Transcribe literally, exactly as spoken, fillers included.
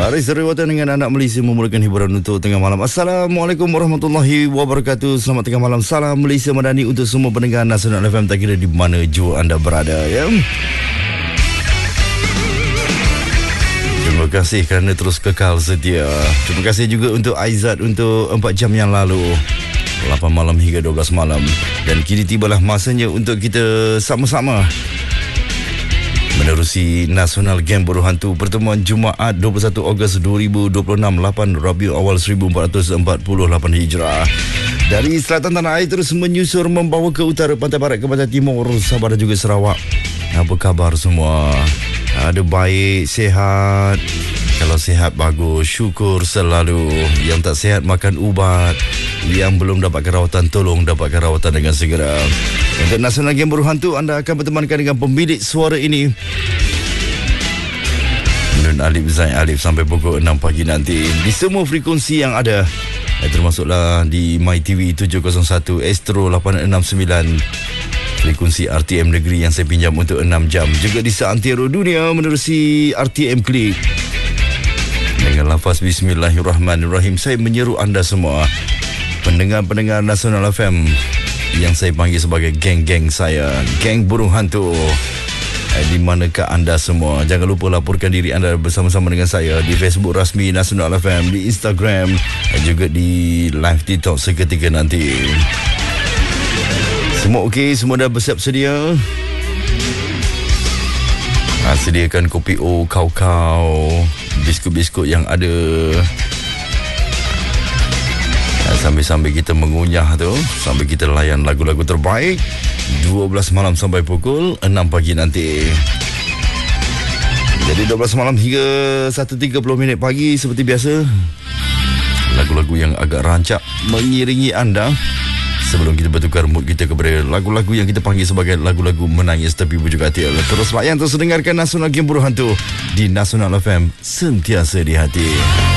Hari Seriwatan dengan anak Malaysia memulakan hiburan untuk tengah malam. Assalamualaikum warahmatullahi wabarakatuh. Selamat tengah malam. Salam Malaysia Madani untuk semua pendengar Nasional F M, tak kira di mana jua anda berada, ya. Terima kasih kerana terus kekal setia. Terima kasih juga untuk Aizat untuk empat jam yang lalu, lapan malam hingga dua belas malam. Dan kini tibalah masanya untuk kita sama-sama menerusi Nasional Game Buruh Hantu pertemuan Jumaat dua puluh satu Ogos dua ribu dua puluh enam, lapan Rabiul Awal seribu empat ratus empat puluh lapan Hijrah. Dari selatan tanah air terus menyusur membawa ke utara, pantai barat ke pantai timur, Sabah dan juga Sarawak. Apa khabar semua? Ada baik, sihat? Kalau sihat bagus, syukur selalu. Yang tak sihat makan ubat. Yang belum dapatkan rawatan, tolong dapatkan rawatan dengan segera. Untuk Nasional Game Buruh Hantu, anda akan bertemankan dengan pemilik suara ini, Nun Alif Zain Alif, sampai pukul enam pagi nanti di semua frekuensi yang ada, termasuklah di MyTV tujuh kosong satu, Astro lapan enam sembilan, frekuensi R T M Negeri yang saya pinjam untuk enam jam. Juga di seantero dunia menerusi R T M Klik. Dengan lafaz Bismillahirrahmanirrahim, saya menyeru anda semua, pendengar-pendengar Nasional F M, yang saya panggil sebagai geng-geng saya, geng buruh hantu. Eh, di manakah anda semua? Jangan lupa laporkan diri anda bersama-sama dengan saya di Facebook rasmi Nasional F M, di Instagram, dan juga di live TikTok seketika nanti. Semua okey? Semua dah bersiap sedia? Ha, sediakan kopi O, kau-kau, biskut-biskut yang ada. Sambil-sambil kita mengunyah tu, sambil kita layan lagu-lagu terbaik, dua belas malam sampai pukul enam pagi nanti. Jadi dua belas malam hingga satu tiga puluh minit pagi seperti biasa, lagu-lagu yang agak rancak mengiringi anda sebelum kita bertukar mood kita kepada lagu-lagu yang kita panggil sebagai lagu-lagu menangis tapi bujuk hati. Terus layan, terus dengarkan Nasional Game Buruh Hantu di Nasional F M, sentiasa di hati.